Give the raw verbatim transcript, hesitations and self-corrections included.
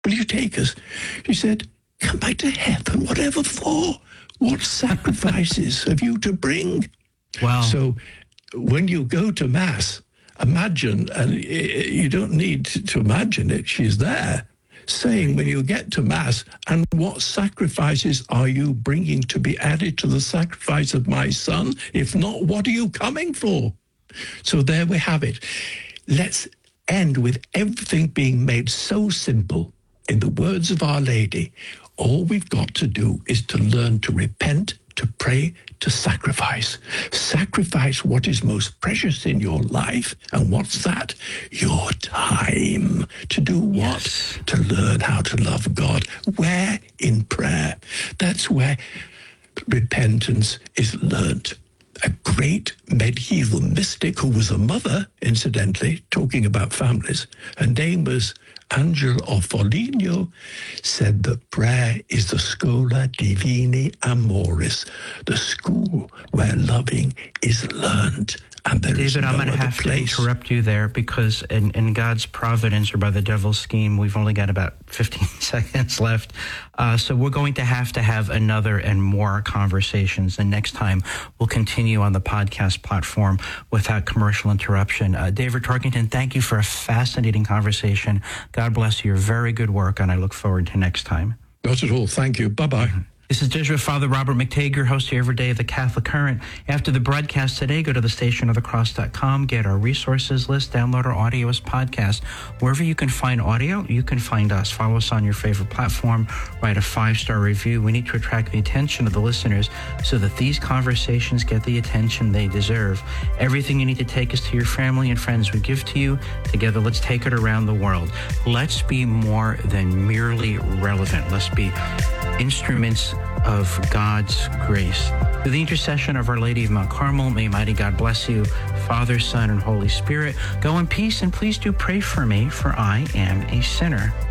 will you take us? She said, come back to heaven, whatever for? What sacrifices have you to bring? Wow. So when you go to Mass, imagine, and you don't need to imagine it, she's there, saying when you get to Mass, and what sacrifices are you bringing to be added to the sacrifice of my Son? If not, what are you coming for? So there we have it. Let's end with everything being made so simple. In the words of Our Lady, all we've got to do is to learn to repent, to pray, to sacrifice. Sacrifice what is most precious in your life. And what's that? Your time. To do what? Yes. To learn how to love God. Where? In prayer. That's where repentance is learnt. A great medieval mystic who was a mother, incidentally, talking about families. Her name was Angela of Foligno, said that prayer is the Schola Divini Amoris, the school where loving is learned. And there is David, no I'm going to other have place. to interrupt you there because in, in God's providence or by the devil's scheme, we've only got about fifteen seconds left. Uh, so we're going to have to have another and more conversations. And next time we'll continue on the podcast platform without commercial interruption. Uh, David Tarkington, thank you for a fascinating conversation. God bless your very good work, and I look forward to next time. Not at all. Thank you. Bye-bye. Mm-hmm. This is Jesuit Father Robert McTague, host here every day of the Catholic Current. After the broadcast today, go to the station of the cross dot com, get our resources list, download our audio as podcast. Wherever you can find audio, you can find us. Follow us on your favorite platform. Write a five-star review. We need to attract the attention of the listeners so that these conversations get the attention they deserve. Everything you need to take us to your family and friends we give to you. Together, let's take it around the world. Let's be more than merely relevant. Let's be instruments of God's grace. Through the intercession of Our Lady of Mount Carmel, may mighty God bless you, Father, Son, and Holy Spirit. Go in peace, and please do pray for me, for I am a sinner.